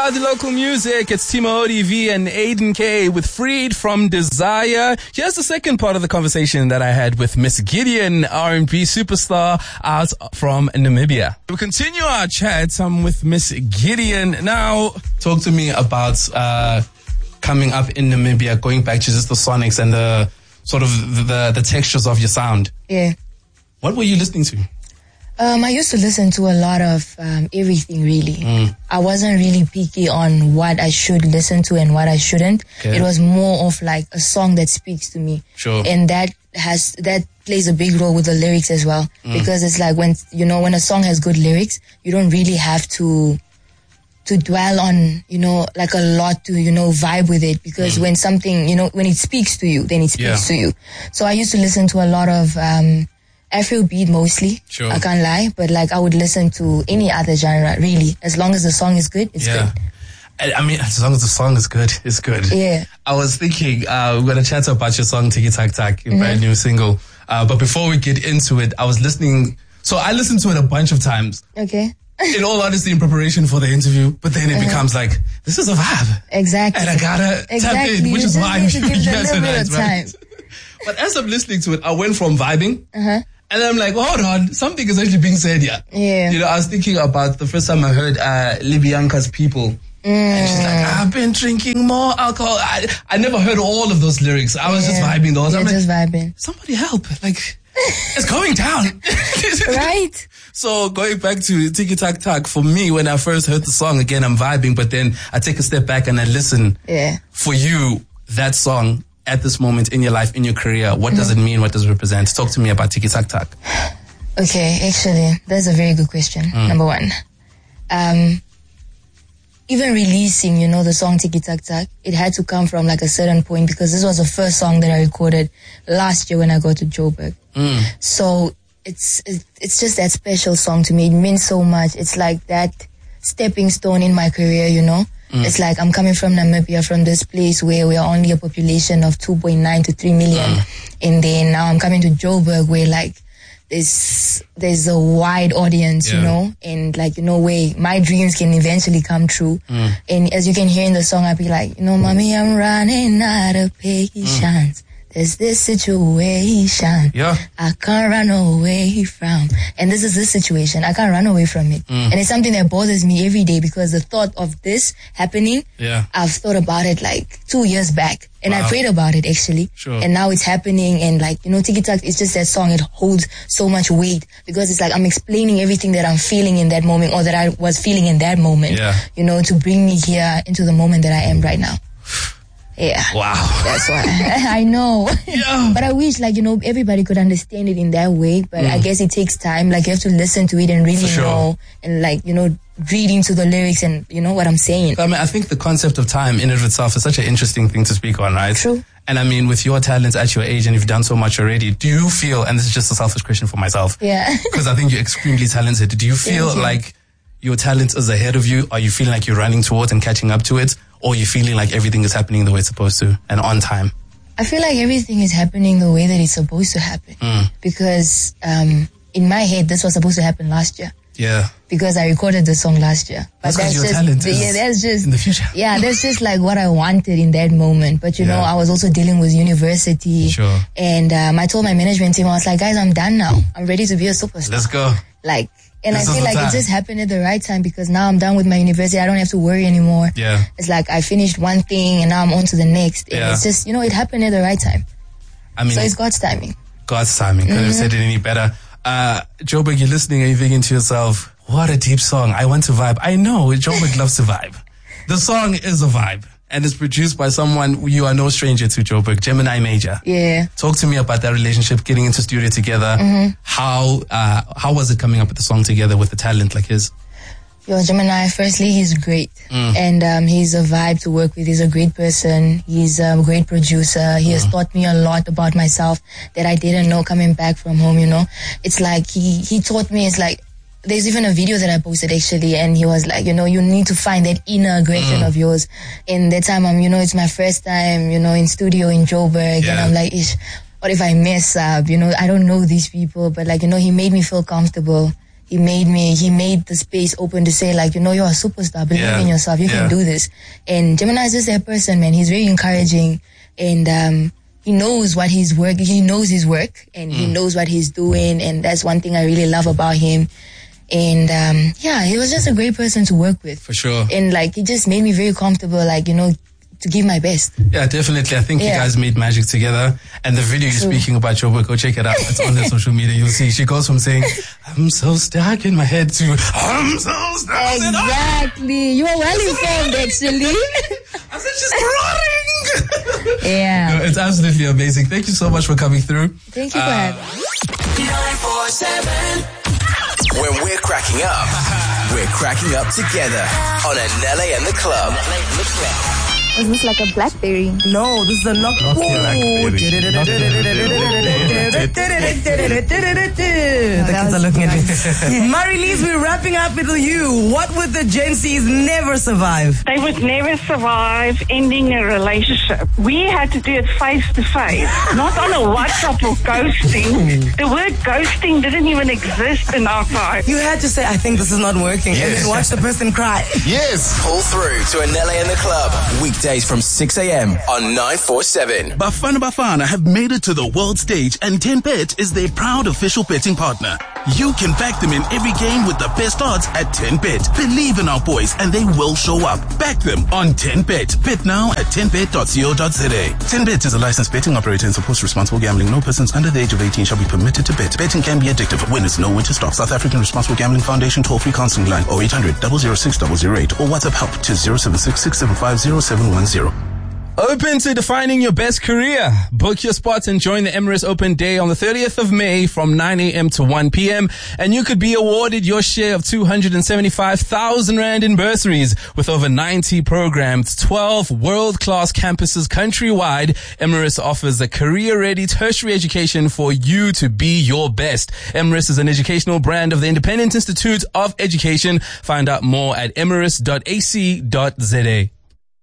the local music. It's Timo ODV and Aiden K with Freed from Desire. Here's the second part of the conversation that I had with Miss Gideon, R&B superstar out from Namibia. We continue our chat with Miss Gideon. Now, talk to me about coming up in Namibia, going back to just the sonics and the sort of the textures of your sound. Yeah. What were you listening to? I used to listen to a lot of everything, really. I wasn't really picky on what I should listen to and what I shouldn't. Okay. It was more of like a song that speaks to me. Sure. And that plays a big role with the lyrics as well. Because it's like when a song has good lyrics, you don't really have to dwell on, like a lot to, vibe with it. Because when something, when it speaks to you, then it speaks to you. So I used to listen to a lot of Afrobeat mostly. Sure. I can't lie, but like I would listen to any other genre, really. As long as the song is good, it's good. I mean, as long as the song is good, it's good. Yeah. I was thinking, we're going to chat about your song, Tiki Tak Tak, your brand new single. But before we get into it, I listened to it a bunch of times. Okay. In all honesty, in preparation for the interview, but then it becomes like, this is a vibe. Exactly. And I gotta tap in, which is why I'm give it a little bit of time. But as I'm listening to it, I went from vibing, and I'm like, hold on, something is actually being said here. Yeah. I was thinking about the first time I heard Libianca's People. And she's like, I've been drinking more alcohol. I never heard all of those lyrics. I was just vibing those. I'm just like, vibing. Somebody help. Like, it's going down. Right? So going back to Tiki Tak Tak, for me, when I first heard the song, again, I'm vibing, but then I take a step back and I listen. Yeah. For you, that song, at this moment in your life, in your career, what does it mean? What does it represent? Talk to me about Tiki Tak Tak. Okay, actually, that's a very good question. Number one. Even releasing, the song Tiki Tak Tak, it had to come from like a certain point because this was the first song that I recorded last year when I got to Joburg. So it's just that special song to me. It means so much. It's like that stepping stone in my career, It's like I'm coming from Namibia, from this place where we are only a population of 2.9 to 3 million. And then now I'm coming to Joburg where like there's a wide audience, and like, where my dreams can eventually come true. And as you can hear in the song, I'll be like, mommy, I'm running out of patience. There's this situation I can't run away from. And this is this situation. I can't run away from it. And it's something that bothers me every day because the thought of this happening, I've thought about it like 2 years back. And I prayed about it actually. Sure. And now it's happening. And like, Tiki Tak, it's just that song. It holds so much weight because it's like I'm explaining everything that I'm feeling in that moment or that I was feeling in that moment, to bring me here into the moment that I am right now. Yeah. Wow. That's why. I know. Yeah. But I wish, everybody could understand it in that way. But I guess it takes time. Like, you have to listen to it and really know and, read into the lyrics and, what I'm saying. I mean, I think the concept of time in and of itself is such an interesting thing to speak on, right? True. And I mean, with your talents at your age and you've done so much already, do you feel, and this is just a selfish question for myself. Yeah. Because I think you're extremely talented. Do you feel like your talent is ahead of you? Are you feeling like you're running towards and catching up to it? Or are you feeling like everything is happening the way it's supposed to and on time? I feel like everything is happening the way that it's supposed to happen. Because in my head, this was supposed to happen last year. Yeah. Because I recorded the song last year. But that's your talent that's just in the future. Yeah, that's just like what I wanted in that moment. But I was also dealing with university. Sure. And I told my management team, I was like, guys, I'm done now. I'm ready to be a superstar. Let's go. And I feel like it just happened at the right time because now I'm done with my university. I don't have to worry anymore. Yeah. It's like I finished one thing and now I'm on to the next. And it's just, it happened at the right time. I mean, so it's God's timing. God's timing. Couldn't have said it any better. Joburg, you're listening and you're thinking to yourself, what a deep song. I want to vibe. I know Joburg loves to vibe. The song is a vibe. And it's produced by someone you are no stranger to, Joburg, Gemini Major. Yeah. Talk to me about that relationship, getting into studio together. How was it coming up with the song together with a talent like his? Yo, Gemini, firstly, he's great. And he's a vibe to work with. He's a great person. He's a great producer. He has taught me a lot about myself that I didn't know coming back from home, It's like he taught me, it's like, there's even a video that I posted actually, and he was like, you need to find that inner aggression of yours. And that time, it's my first time, in studio in Joburg, and I'm like, what if I mess up? I don't know these people, but he made me feel comfortable. he made the space open to say, like, you're a superstar, believe in yourself, you can do this. And Gemini is just that person, man. He's very encouraging, and he knows what his work, he knows his work, and he knows what he's doing, and that's one thing I really love about him. And he was just a great person to work with. For sure. And like, he just made me very comfortable, like, to give my best. Yeah, definitely. I think you guys made magic together. And the video you're speaking about your work, go check it out. It's on their social media. You'll see. She goes from saying, I'm so stuck in my head to, I'm so stuck. Exactly. You are well informed, actually. I said she's roaring. Yeah. No, it's absolutely amazing. Thank you so much for coming through. Thank you for having me. 947. When we're cracking up, we're cracking up together on Anele and the Club. Is this like a BlackBerry? No, this is a Nokia. The kids are looking at me. Marie-Lise, we're wrapping up with you. What would the Gen Zs never survive? They would never survive ending a relationship. We had to do it face to face, not on a WhatsApp or ghosting. The word ghosting didn't even exist in our time. You had to say, I think this is not working, and then watch the person cry. Yes. Pull through to Anele and the Club. Weekdays from 6 a.m. on 947. Bafana have made it to the world stage, and 10Bet is their proud official betting partner. You can back them in every game with the best odds at 10Bet. Believe in our boys and they will show up. Back them on 10Bet. Bet now at 10bet.co.za. 10Bet is a licensed betting operator and supports responsible gambling. No persons under the age of 18 shall be permitted to bet. Betting can be addictive. Winners know when to stop. South African Responsible Gambling Foundation toll-free counseling line 0800 006 008 or WhatsApp help to 076 675 0710. Open to defining your best career. Book your spot and join the Emirates Open Day on the 30th of May from 9 a.m. to 1 p.m. And you could be awarded your share of 275,000 Rand in bursaries. With over 90 programs, 12 world-class campuses countrywide, Emirates offers a career-ready tertiary education for you to be your best. Emirates is an educational brand of the Independent Institute of Education. Find out more at emirates.ac.za.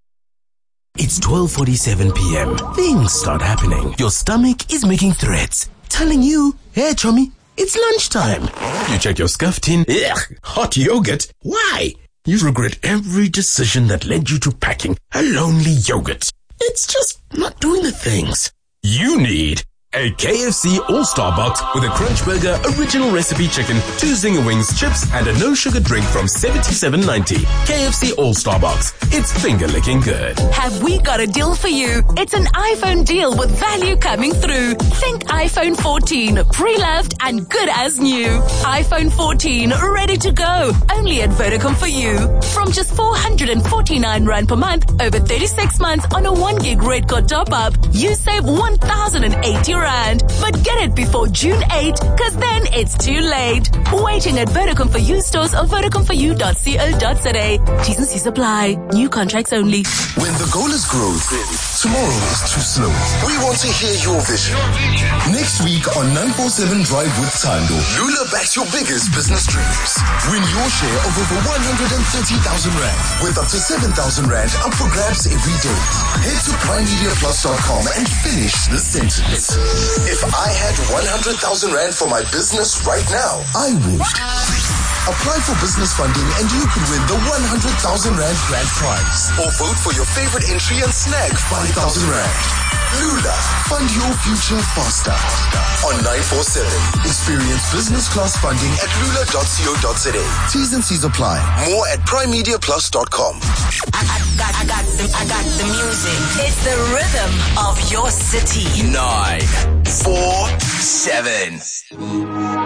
It's 12:47 p.m. Things start happening. Your stomach is making threats, telling you, hey, chummy, it's lunchtime. You check your scuff tin. Ugh, hot yogurt. Why? You regret every decision that led you to packing a lonely yogurt. It's just not doing the things. You need a KFC All-Star Box with a Crunch Burger, original recipe chicken, 2 Zinger Wings, chips, and a no-sugar drink from $77.90. KFC All-Star Box. It's finger-licking good. Have we got a deal for you? It's an iPhone deal with value coming through. Think iPhone 14, pre-loved and good as new. iPhone 14, ready to go. Only at Vodacom for you. From just 449 Rand per month, over 36 months on a 1 gig red card top-up, you save 1,080 Rand. But get it before June 8, cause then it's too late. Waiting at Vodacom for you stores or vodacomforyou.co.za. T's and C's apply. New contracts only. When the goal is growth, tomorrow is too slow. We want to hear your vision. Next week on 947 Drive with Tando, Lula backs your biggest business dreams. Win your share of over 130,000 Rand with up to 7,000 Rand up for grabs every day. Head to primemediaplus.com and finish the sentence. If I had 100,000 Rand for my business right now, I would. Apply for business funding and you could win the 100,000 Rand grand prize. Or vote for your favorite entry and snag 5,000 Rand. Lula, fund your future faster. On 947, experience business class funding at lula.co.za. T's and C's apply. More at primemediaplus.com. I got the music. It's the rhythm of your city. 947.